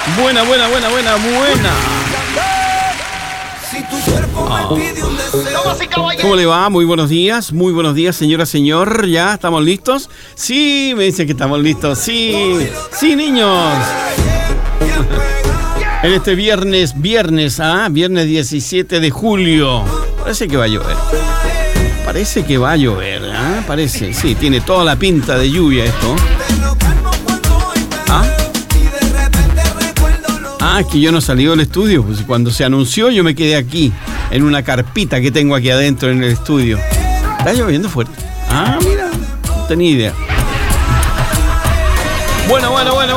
Buena. ¿Cómo le va? Muy buenos días, señora, señor. ¿Ya estamos listos? Sí, me dicen que estamos listos. Sí, niños. En este viernes 17 de julio. Parece que va a llover. Parece, sí, tiene toda la pinta de lluvia esto. Es que yo no salí del estudio, pues cuando se anunció yo me quedé aquí, en una carpita que tengo aquí adentro en el estudio. Está lloviendo fuerte. Mira, no tenía idea. Bueno.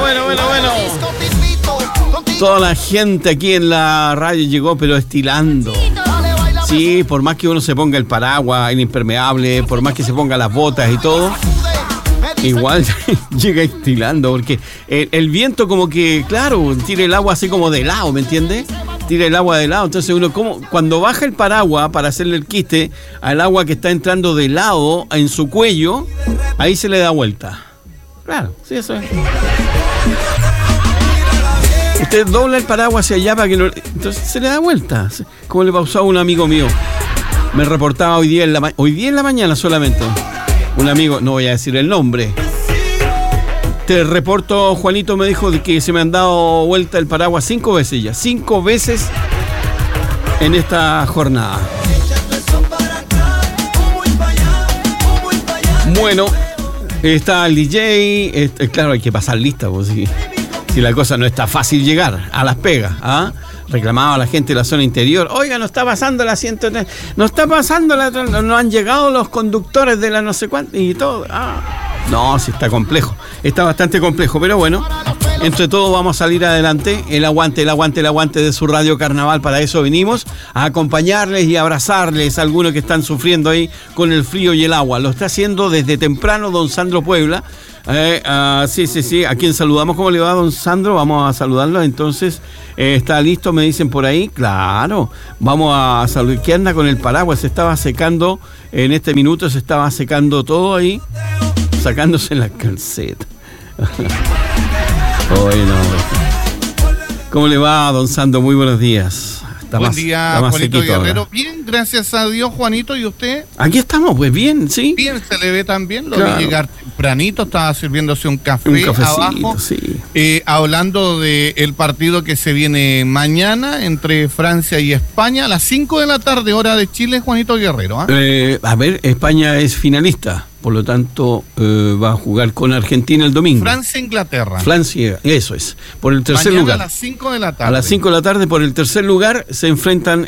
Toda la gente aquí en la radio llegó, pero estilando. Sí, por más que uno se ponga el paraguas, el impermeable, por más que se ponga las botas y todo, igual llega estilando, porque el viento como que, claro, tira el agua así como de lado, ¿me entiendes? Tira el agua de lado, entonces uno cuando baja el paraguas para hacerle el quiste al agua que está entrando de lado en su cuello, ahí se le da vuelta. Claro, sí, eso es. Usted dobla el paraguas hacia allá para que no... Entonces se le da vuelta, como le pasó a un amigo mío. Me reportaba hoy día en la mañana solamente. Un amigo, no voy a decir el nombre. Te reporto, Juanito me dijo que se me han dado vuelta el paraguas 5 veces ya. 5 veces en esta jornada. Bueno, está el DJ. Claro, hay que pasar lista, pues, si la cosa no está fácil llegar a las pegas. Reclamaba a la gente de la zona interior. Oiga, no está pasando la 103, no está pasando no han llegado los conductores de la no sé cuánto y todo. No, sí está complejo. Está bastante complejo, pero bueno, entre todos vamos a salir adelante. El aguante de su radio Carnaval. Para eso venimos, a acompañarles y abrazarles a algunos que están sufriendo ahí con el frío y el agua. Lo está haciendo desde temprano don Sandro Puebla. Sí, a quien saludamos. ¿Cómo le va, don Sandro? Vamos a saludarlo. Entonces, ¿está listo? Me dicen por ahí. Claro, vamos a saludar. ¿Qué anda con el paraguas? Se estaba secando, en este minuto se estaba secando todo ahí, sacándose la calceta. ¿Cómo le va, don Sandro? Muy buenos días. Buen día, Juanito Guerrero. Ahora. Bien, gracias a Dios, Juanito. ¿Y usted? Aquí estamos, pues bien, sí. Bien, se le ve también. Lo vi llegar tempranito, estaba sirviéndose un café abajo. Sí. Hablando del partido que se viene mañana entre Francia y España a las 5 de la tarde, hora de Chile, Juanito Guerrero. España es finalista. Por lo tanto, va a jugar con Argentina el domingo. Francia-Inglaterra. Francia, eso es. Por el tercer lugar. A las 5 de la tarde. A las 5 de la tarde, por el tercer lugar, se enfrentan,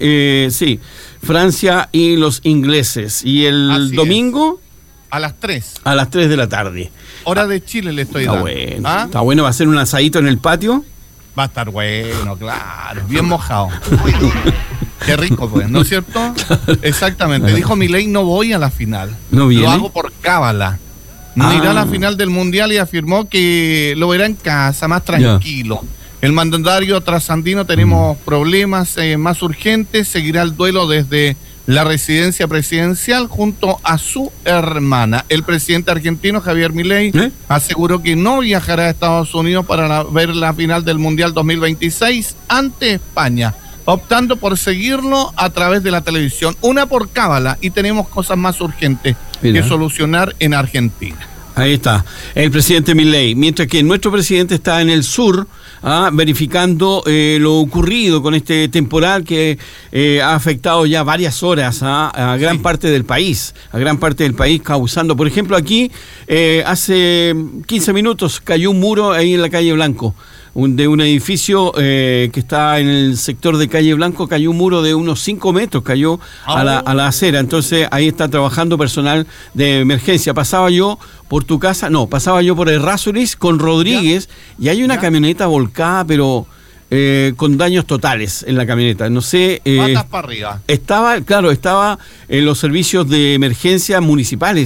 Francia y los ingleses. Y el domingo... A las 3. A las 3 de la tarde. Hora de Chile le estoy dando. Bueno. Está bueno, va a ser un asadito en el patio. Va a estar bueno, claro. Bien mojado. Qué rico, pues, ¿no es cierto? Claro. Exactamente. Claro. Dijo Milei, no voy a la final. ¿No viene? Lo hago por cábala. No irá a la final del Mundial y afirmó que lo verá en casa, más tranquilo. Ya. El mandatario trasandino, tenemos problemas más urgentes, seguirá el duelo desde la residencia presidencial junto a su hermana. El presidente argentino, Javier Milei, aseguró que no viajará a Estados Unidos para ver la final del Mundial 2026 ante España, optando por seguirlo a través de la televisión. Una por cábala, y tenemos cosas más urgentes que solucionar en Argentina. Ahí está, el presidente Milei. Mientras que nuestro presidente está en el sur, verificando lo ocurrido con este temporal que ha afectado ya varias horas a gran parte del país, causando, por ejemplo, aquí hace 15 minutos cayó un muro ahí en la calle Blanco. De un edificio que está en el sector de Calle Blanco, cayó un muro de unos 5 metros, cayó a la acera. Entonces ahí está trabajando personal de emergencia. Pasaba yo por tu casa, pasaba yo por Errázuriz con Rodríguez, y hay una camioneta volcada, pero con daños totales en la camioneta. No sé. Patas para arriba. Estaba en los servicios de emergencia municipales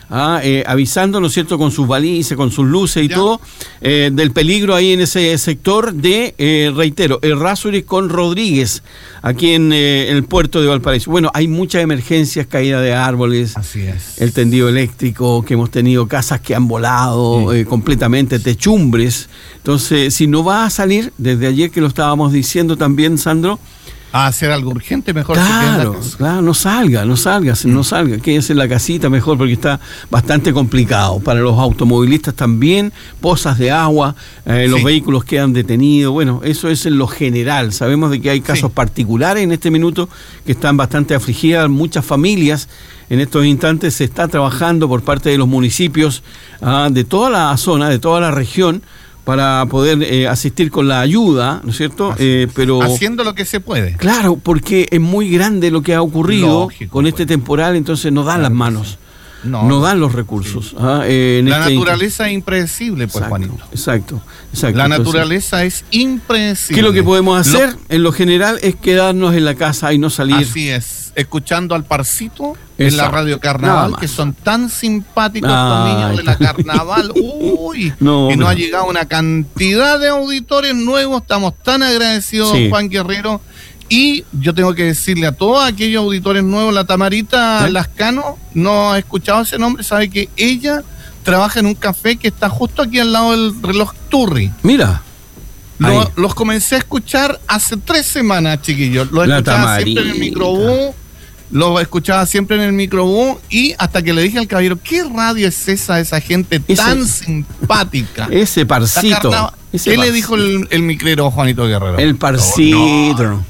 avisando, ¿no es cierto?, con sus balizas, con sus luces y todo, del peligro ahí en ese sector de, reitero, Errázuriz con Rodríguez, aquí en el puerto de Valparaíso. Bueno, hay muchas emergencias, caída de árboles, así es, el tendido eléctrico, que hemos tenido casas que han volado completamente, techumbres. Entonces, si no va a salir, desde ayer que lo estábamos diciendo también, Sandro, a hacer algo urgente, mejor claro, no salga, quédese en la casita mejor, porque está bastante complicado. Para los automovilistas también, pozas de agua, los vehículos quedan detenidos. Bueno, eso es en lo general. Sabemos de que hay casos particulares en este minuto que están bastante afligidas, muchas familias. En estos instantes se está trabajando por parte de los municipios de toda la zona, de toda la región, para poder asistir con la ayuda, ¿no es cierto? Pero haciendo lo que se puede. Claro, porque es muy grande lo que ha ocurrido con este temporal, entonces no dan las manos, no dan los recursos. La naturaleza es impredecible, pues, Juanito. Exacto. La naturaleza es impredecible. ¿Qué es lo que podemos hacer? En lo general es quedarnos en la casa y no salir. Así es, escuchando al Parcito en la radio Carnaval, que son tan simpáticos estos niños de la Carnaval. Uy, nos ha llegado una cantidad de auditores nuevos, estamos tan agradecidos, Juan Guerrero. Y yo tengo que decirle a todos aquellos auditores nuevos, la Tamarita Lascano, no ha escuchado ese nombre, sabe que ella trabaja en un café que está justo aquí al lado del reloj Turri. Mira. Los comencé a escuchar hace 3 semanas, chiquillos. Los escuchaba siempre en el microbús. Los escuchaba siempre en el microbús y hasta que le dije al caballero, ¿qué radio es esa gente tan simpática? Ese Parcito. ¿Qué le dijo el micrero Juanito Guerrero? El Parcito.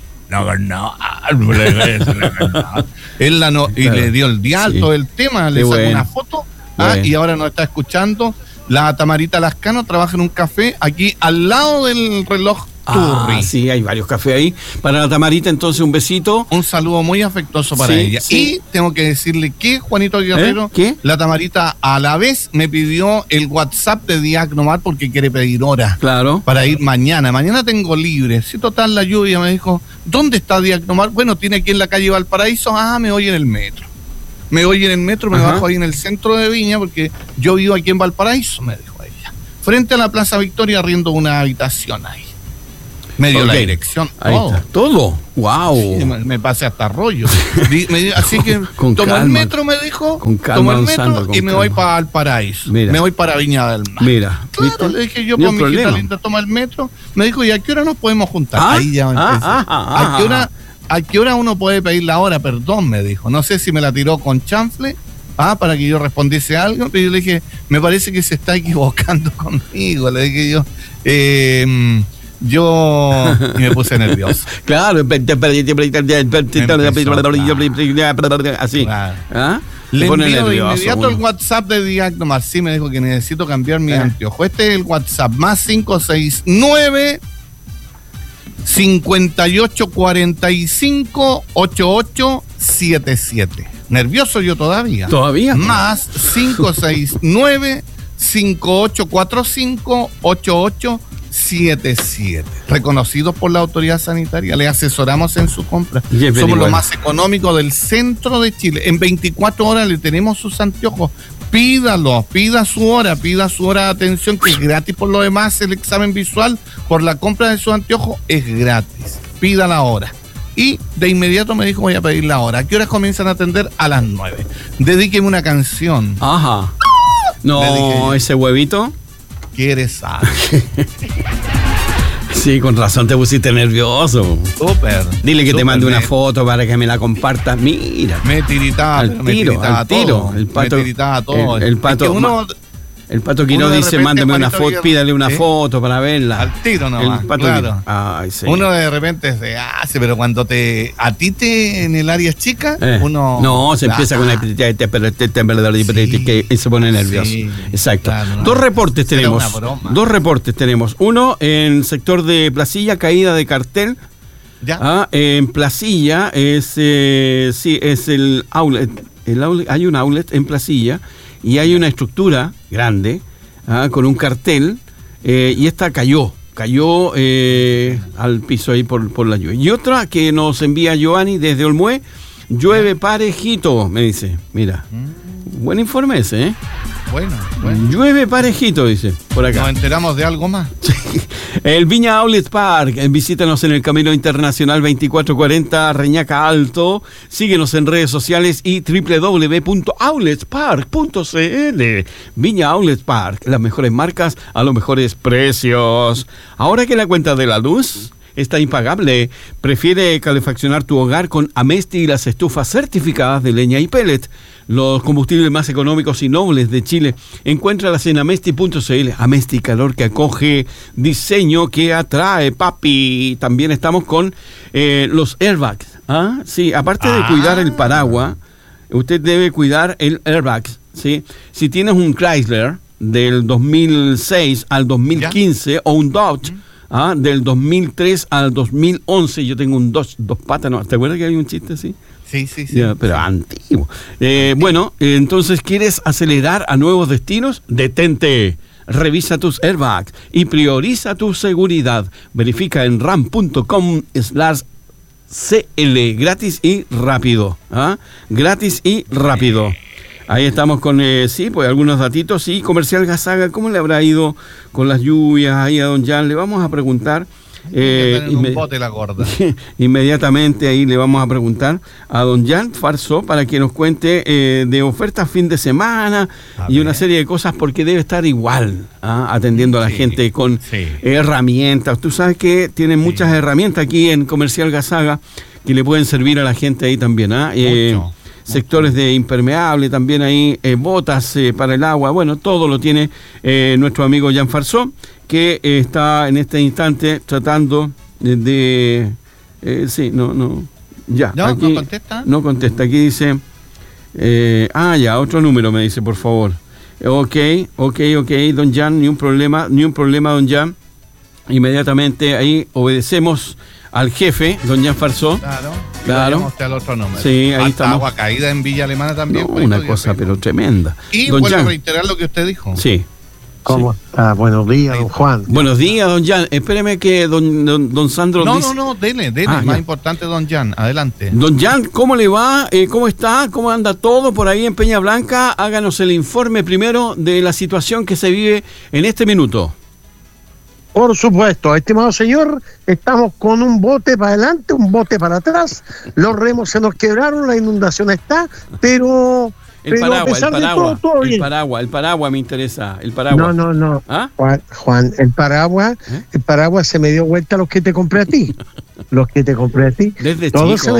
Él y le dio el dial, todo el tema, le sacó una foto y ahora nos está escuchando. La Tamarita Lascano trabaja en un café aquí al lado del reloj Turri. Sí, hay varios cafés ahí. Para la Tamarita, entonces, un besito. Un saludo muy afectuoso para ella. Y tengo que decirle que, Juanito Guerrero, la Tamarita a la vez me pidió el WhatsApp de Diagnomar porque quiere pedir hora. Claro. Para ir mañana. Mañana tengo libre. Si total la lluvia, me dijo, ¿dónde está Diagnomar? Bueno, tiene aquí en la calle Valparaíso. Me oye en el metro. Me bajo ahí en el centro de Viña porque yo vivo aquí en Valparaíso, me dijo ella. Frente a la Plaza Victoria, arriendo una habitación ahí. Me dio la dirección. Ahí está. ¿Todo? ¡Wow! Sí, me pasé hasta rollo. Así que tomo el metro, me dijo. Con calma, tomo el metro y me voy para Valparaíso. Me voy para Viña del Mar. Mira. Claro, le dije yo, por mi hijita linda, toma el metro. Me dijo, ¿y a qué hora nos podemos juntar? Ahí ya empecé. ¿A qué hora uno puede pedir la hora? Perdón, me dijo. No sé si me la tiró con chanfle, para que yo respondiese algo, pero yo le dije, me parece que se está equivocando conmigo. Le dije yo, y me puse nervioso. Claro, así. Le envío de inmediato el WhatsApp de Diagnomar. Sí, me dijo que necesito cambiar mi anteojo. Este es el WhatsApp, más 569 5845-8877. Nervioso yo todavía. ¿Todavía? Más 569-5845-8877. Reconocidos por la autoridad sanitaria. Le asesoramos en su compra. Somos lo más económico del centro de Chile. En 24 horas le tenemos sus anteojos. Pídalo, pida su hora de atención, que es gratis. Por lo demás, el examen visual por la compra de sus anteojos es gratis. Pida la hora. Y de inmediato me dijo, voy a pedir la hora. ¿A qué horas comienzan a atender? A las 9. Dedíqueme una canción. Ajá. No, ese huevito. ¿Quieres saber? Sí, con razón te pusiste nervioso. Súper. Dile que te mande una foto para que me la compartas. Mira. Me tiritaba todo. El pato. Me tiritaba todo. El pato. El Pato Quiró dice, mándeme una foto, pídale una foto para verla. Al tiro nomás, el Pato claro. Ay, sí. Uno de repente se hace, pero cuando a ti en el área chica, uno... No, se empieza con que se pone nervioso. Sí, exacto. Claro, no. Dos reportes tenemos. Uno en el sector de Placilla, caída de cartel. ¿Ya? En Placilla es el outlet. Hay un outlet en Placilla. Y hay una estructura grande con un cartel y esta cayó al piso ahí por la lluvia. Y otra que nos envía Giovanni desde Olmué, llueve parejito, me dice. Mira, Buen informe ese, ¿eh? Bueno. Llueve parejito, dice, por acá. ¿Nos enteramos de algo más? El Viña Outlet Park, visítanos en el Camino Internacional 2440 Reñaca Alto, síguenos en redes sociales y www.outletspark.cl. Viña Outlet Park, las mejores marcas a los mejores precios. Ahora que la cuenta de la luz está impagable, prefiere calefaccionar tu hogar con Amesti y las estufas certificadas de leña y pellet, los combustibles más económicos y nobles de Chile. Encuéntralas en amesti.cl. Amesti, calor que acoge, diseño que atrae, papi. También estamos con los airbags. Sí, aparte de cuidar el paraguas, usted debe cuidar el airbag. ¿Sí? Si tienes un Chrysler del 2006 al 2015 o un Dodge del 2003 al 2011, yo tengo un Dodge dos patas, ¿no? ¿Te acuerdas que hay un chiste así? Sí. Ya, pero antiguo. Bueno, entonces, ¿quieres acelerar a nuevos destinos? Detente. Revisa tus airbags y prioriza tu seguridad. Verifica en ram.com/CL. Gratis y rápido. Gratis y rápido. Ahí estamos con, pues algunos datitos. Sí, Comercial Gasaga, ¿cómo le habrá ido con las lluvias ahí a don Jan? Le vamos a preguntar. Un bote la gorda. Inmediatamente ahí le vamos a preguntar a don Jan Farsó para que nos cuente de ofertas fin de semana y una serie de cosas, porque debe estar igual atendiendo a la gente con herramientas. Tú sabes que tienen muchas herramientas aquí en Comercial Gasaga que le pueden servir a la gente ahí también. Sectores de impermeable también ahí, botas para el agua, bueno, todo lo tiene nuestro amigo Jan Farsó, que está en este instante tratando de ¿No contesta? No contesta, aquí dice otro número me dice, por favor. Ok, don Jan, ni un problema, don Jan. Inmediatamente ahí obedecemos al jefe, don Jan Farsó. Claro. Al otro número. Sí, ahí estamos. Agua caída en Villa Alemana también. No, una cosa pero tremenda. Y vuelvo a reiterar lo que usted dijo. Sí. ¿Cómo está? Buenos días, don Juan. Buenos días, don Jan. Espéreme que don Sandro dice... No, dele. Más importante, don Jan. Adelante. Don Jan, ¿cómo le va? ¿Cómo está? ¿Cómo anda todo por ahí en Peña Blanca? Háganos el informe primero de la situación que se vive en este minuto. Por supuesto, estimado señor, estamos con un bote para adelante, un bote para atrás, los remos se nos quebraron, la inundación está, pero... El paraguas me interesa, el paraguas. No. Juan, el paraguas se me dio vuelta a los que te compré a ti. Desde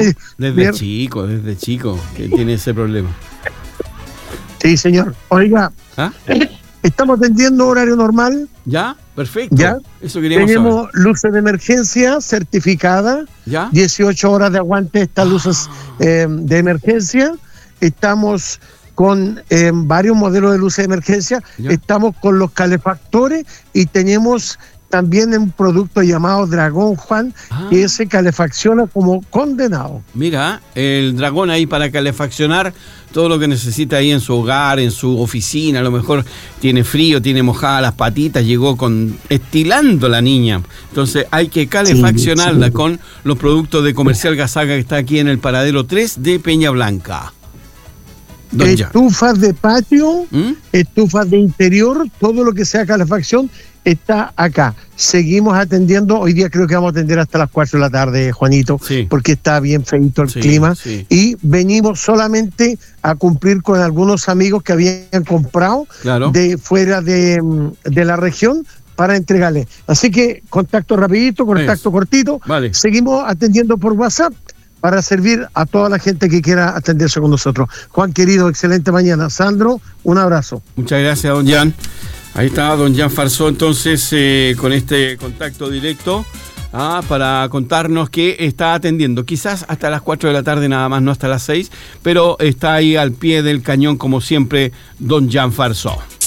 chico, que tiene ese problema. Sí, señor. Oiga, estamos atendiendo horario normal. ¿Ya? Perfecto. ¿Ya? Eso queríamos Tenemos saber. Luces de emergencia certificada. ¿Ya? 18 horas de aguante estas luces de emergencia. Estamos con varios modelos de luces de emergencia. ¿Ya? Estamos con los calefactores y tenemos también un producto llamado Dragón, Juan, que se calefacciona como condenado. Mira, el Dragón ahí para calefaccionar todo lo que necesita ahí en su hogar, en su oficina. A lo mejor tiene frío, tiene mojadas las patitas, llegó estilando la niña. Entonces hay que calefaccionarla con los productos de Comercial Gasaga, que está aquí en el paradero 3 de Peña Blanca. Estufas de patio, estufas de interior, todo lo que sea calefacción está acá. Seguimos atendiendo, hoy día creo que vamos a atender hasta las 4 de la tarde, Juanito, porque está bien feito el clima, y venimos solamente a cumplir con algunos amigos que habían comprado de fuera de la región para entregarle. Así que contacto rapidito, contacto cortito, seguimos atendiendo por WhatsApp para servir a toda la gente que quiera atenderse con nosotros. Juan, querido, excelente mañana. Sandro, un abrazo. Muchas gracias, don Jan. Ahí está don Jan Farsó, entonces, con este contacto directo para contarnos que está atendiendo. Quizás hasta las 4 de la tarde nada más, no hasta las 6, pero está ahí al pie del cañón, como siempre, don Jan Farsó.